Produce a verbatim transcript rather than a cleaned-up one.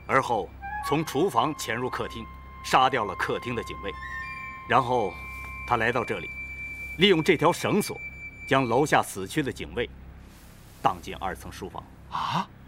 而后从厨房潜入客厅，杀掉了客厅的警卫。然后他来到这里，利用这条绳索，将楼下死去的警卫当进二层书房。 啊！